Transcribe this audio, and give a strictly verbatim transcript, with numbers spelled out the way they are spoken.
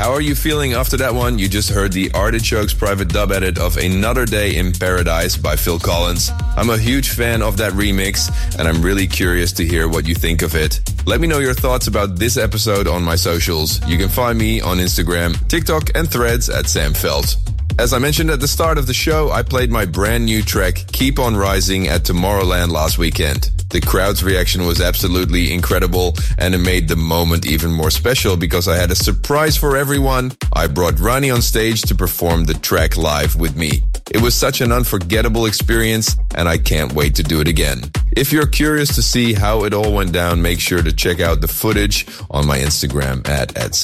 How are you feeling after that one? You just heard the Artichokes private dub edit of Another Day in Paradise by Phil Collins. I'm a huge fan of that remix, and I'm really curious to hear what you think of it. Let me know your thoughts about this episode on my socials. You can find me on Instagram, TikTok, and Threads at Sam Veld. As I mentioned at the start of the show, I played my brand new track Keep On Rising at Tomorrowland last weekend. The crowd's reaction was absolutely incredible, and it made the moment even more special because I had a surprise for everyone. I brought Ronnie on stage to perform the track live with me. It was such an unforgettable experience, and I can't wait to do it again. If you're curious to see how it all went down, make sure to check out the footage on my Instagram at, at